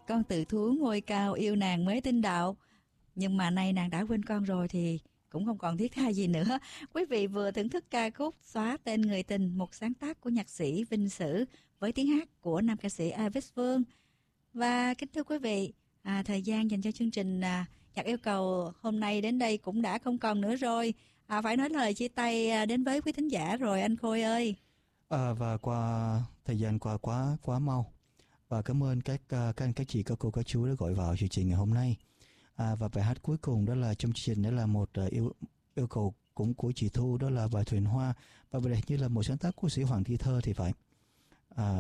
Con tự thú ngôi cao yêu nàng mới tin đạo. Nhưng mà nay nàng đã quên con rồi thì cũng không còn thiết tha gì nữa. Quý vị vừa thưởng thức ca khúc Xóa tên người tình, một sáng tác của nhạc sĩ Vinh Sử với tiếng hát của nam ca sĩ Avis Vương. Và kính thưa quý vị, thời gian dành cho chương trình nhạc yêu cầu hôm nay đến đây cũng đã không còn nữa rồi. Phải nói lời chia tay đến với quý thính giả rồi anh Khôi ơi. Và qua thời gian qua quá mau. Và cảm ơn các anh các chị, các cô, các chú đã gọi vào chương trình ngày hôm nay. Và bài hát cuối cùng đó là trong chương trình, đó là một yêu cầu cũng của chị Thu, đó là bài Thuyền Hoa, và bài này như là một sáng tác của sĩ Hoàng Thi Thơ thì phải.